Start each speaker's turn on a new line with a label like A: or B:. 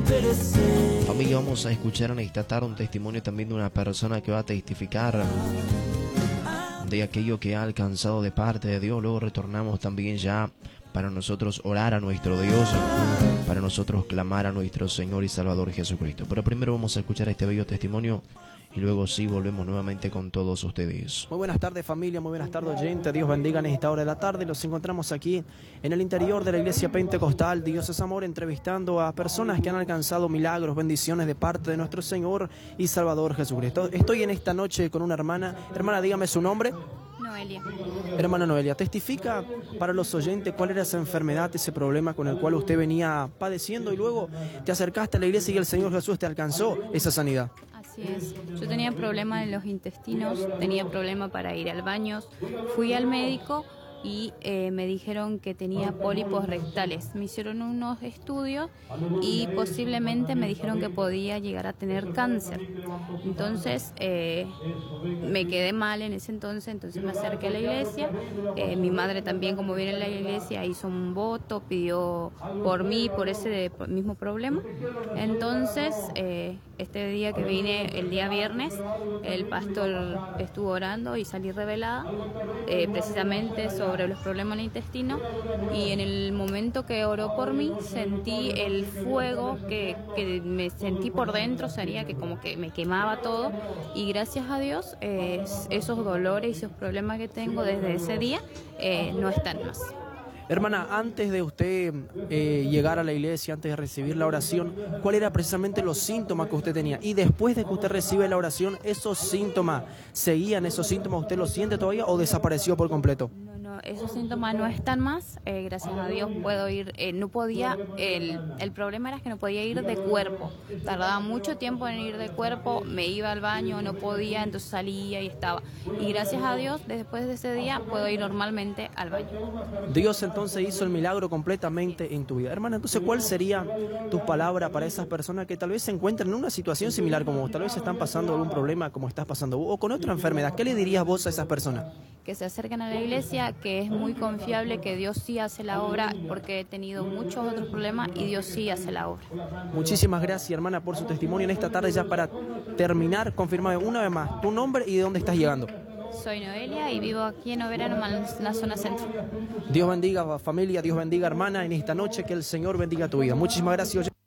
A: Familia, vamos a escuchar en esta tarde un testimonio también de una persona que va a testificar de aquello que ha alcanzado de parte de Dios. Luego retornamos también ya para nosotros orar a nuestro Dios, para nosotros clamar a nuestro Señor y Salvador Jesucristo. Pero primero vamos a escuchar este bello testimonio y luego sí volvemos nuevamente con todos ustedes.
B: Muy buenas tardes, familia, muy buenas tardes, oyentes. Dios bendiga en esta hora de la tarde. Los encontramos aquí en el interior de la iglesia pentecostal Dios es Amor, entrevistando a personas que han alcanzado milagros, bendiciones de parte de nuestro Señor y Salvador Jesucristo. Estoy en esta noche con una hermana. Hermana, dígame su nombre.
C: Noelia.
B: Hermana Noelia, testifica para los oyentes cuál era esa enfermedad, ese problema con el cual usted venía padeciendo y luego te acercaste a la iglesia y el Señor Jesús te alcanzó esa sanidad.
C: Así es. Yo tenía problemas en los intestinos, tenía problema para ir al baño. Fui al médico y me dijeron que tenía pólipos rectales. Me hicieron unos estudios y posiblemente me dijeron que podía llegar a tener cáncer. Entonces me quedé mal en ese entonces me acerqué a la iglesia. Mi madre también, como viene en la iglesia, hizo un voto, pidió por mí, por ese mismo problema. Entonces este día que vine, el día viernes, el pastor estuvo orando y salí revelada precisamente sobre los problemas en el intestino, y en el momento que oró por mí sentí el fuego que me sentí por dentro, sería que como que me quemaba todo, y gracias a Dios esos dolores y esos problemas que tengo desde ese día no están más.
B: Hermana, antes de usted llegar a la iglesia, antes de recibir la oración, ¿cuál era precisamente los síntomas que usted tenía? Y después de que usted recibe la oración, ¿esos síntomas seguían? ¿Esos síntomas usted los siente todavía o desapareció por completo?
C: No, esos síntomas no están más, gracias a Dios puedo ir, no podía, el problema era que no podía ir de cuerpo, tardaba mucho tiempo en ir de cuerpo, me iba al baño, no podía, entonces salía y estaba, y gracias a Dios después de ese día puedo ir normalmente al baño.
B: Dios entonces hizo el milagro completamente en tu vida. Hermana, entonces, ¿cuál sería tu palabra para esas personas que tal vez se encuentran en una situación similar como vos, tal vez están pasando algún problema como estás pasando vos, o con otra enfermedad? ¿Qué le dirías vos a esas personas?
C: Que se acerquen a la iglesia, que es muy confiable, que Dios sí hace la obra, porque he tenido muchos otros problemas y Dios sí hace la obra. Muchísimas
B: gracias, hermana, por su testimonio en esta tarde. Ya para terminar, confirmame una vez más tu nombre y de dónde estás llegando.
C: Soy Noelia y vivo aquí en Oberano, en la zona centro.
B: Dios bendiga, familia, Dios bendiga, hermana, en esta noche, que el Señor bendiga tu vida. Muchísimas gracias.